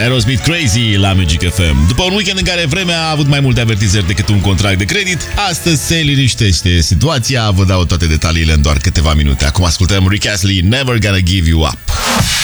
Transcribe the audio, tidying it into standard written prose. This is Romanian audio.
Aerosmith Crazy la Magic FM. După un weekend în care vremea a avut mai multe avertizări decât un contract de credit, astăzi se liniștește situația. Vă dau toate detaliile în doar câteva minute. Acum ascultăm Rick Astley, Never Gonna Give You Up.